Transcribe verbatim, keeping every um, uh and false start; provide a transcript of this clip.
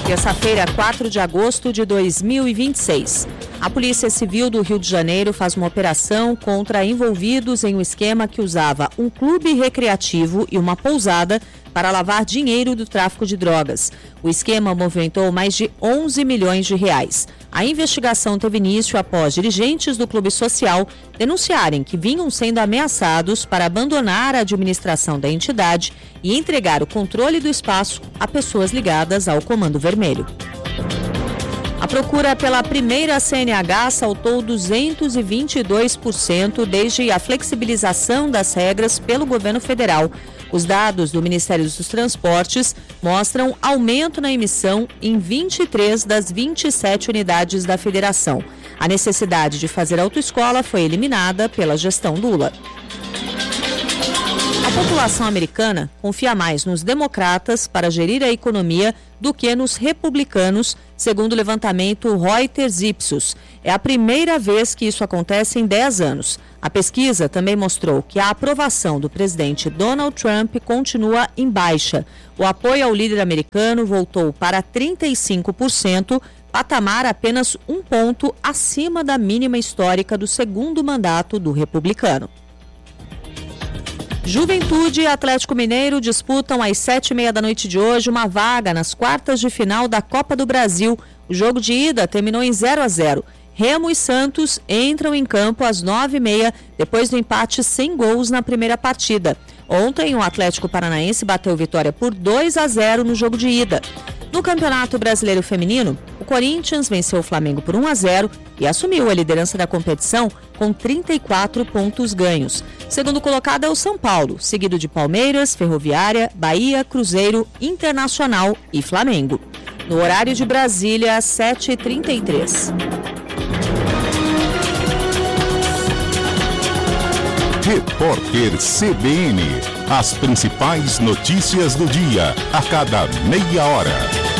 Terça-feira, quatro de agosto de dois mil e vinte e seis. A Polícia Civil do Rio de Janeiro faz uma operação contra envolvidos em um esquema que usava um clube recreativo e uma pousada para lavar dinheiro do tráfico de drogas. O esquema movimentou mais de onze milhões de reais. A investigação teve início após dirigentes do clube social denunciarem que vinham sendo ameaçados para abandonar a administração da entidade e entregar o controle do espaço a pessoas ligadas ao Comando Vermelho. A procura pela primeira C N H saltou duzentos e vinte e dois por cento desde a flexibilização das regras pelo governo federal. Os dados do Ministério dos Transportes mostram aumento na emissão em vinte e três das vinte e sete unidades da federação. A necessidade de fazer autoescola foi eliminada pela gestão Lula. A população americana confia mais nos democratas para gerir a economia do que nos republicanos, segundo o levantamento Reuters Ipsos. É a primeira vez que isso acontece em dez anos. A pesquisa também mostrou que a aprovação do presidente Donald Trump continua em baixa. O apoio ao líder americano voltou para trinta e cinco por cento, patamar apenas um ponto acima da mínima histórica do segundo mandato do republicano. Juventude e Atlético Mineiro disputam às sete e meia da noite de hoje uma vaga nas quartas de final da Copa do Brasil. O jogo de ida terminou em zero a zero. Remo e Santos entram em campo às nove e meia, depois do empate sem gols na primeira partida. Ontem, o Atlético Paranaense bateu vitória por dois a zero no jogo de ida. No Campeonato Brasileiro Feminino, o Corinthians venceu o Flamengo por um a zero e assumiu a liderança da competição com trinta e quatro pontos ganhos. Segundo colocado é o São Paulo, seguido de Palmeiras, Ferroviária, Bahia, Cruzeiro, Internacional e Flamengo. No horário de Brasília, às sete e trinta e três. Repórter C B N. As principais notícias do dia, a cada meia hora.